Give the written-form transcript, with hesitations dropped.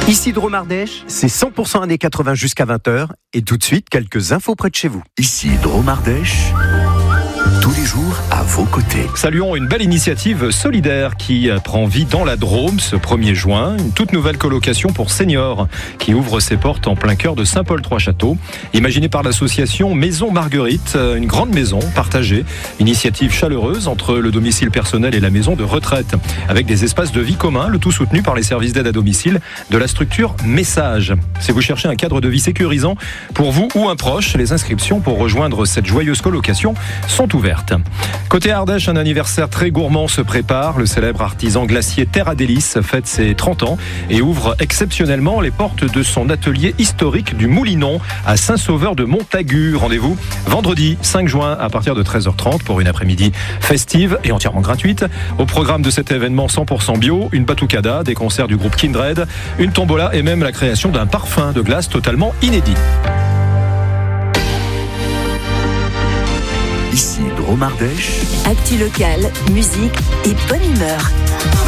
Ici Dromardèche, c'est 100% années 80 jusqu'à 20h. Et tout de suite, quelques infos près de chez vous. Ici Dromardèche, tous les jours à vos côtés. Saluons une belle initiative solidaire qui prend vie dans la Drôme ce 1er juin. Une toute nouvelle colocation pour seniors qui ouvre ses portes en plein cœur de Saint-Paul-Trois-Châteaux. Imaginée par l'association Maison Marguerite, une grande maison partagée. Initiative chaleureuse entre le domicile personnel et la maison de retraite. Avec des espaces de vie communs, le tout soutenu par les services d'aide à domicile de la structure Message. Si vous cherchez un cadre de vie sécurisant pour vous ou un proche, les inscriptions pour rejoindre cette joyeuse colocation sont ouvertes. Côté Ardèche, un anniversaire très gourmand se prépare. Le célèbre artisan glacier Terra Délice fête ses 30 ans et ouvre exceptionnellement les portes de son atelier historique du Moulinon à Saint-Sauveur de Montagu. Rendez-vous vendredi 5 juin à partir de 13h30 pour une après-midi festive et entièrement gratuite. Au programme de cet événement 100% bio, une batucada, des concerts du groupe Kindred, une tombola et même la création d'un parfum de glace totalement inédit. Ici Dromardèche. Actu locale, musique et bonne humeur.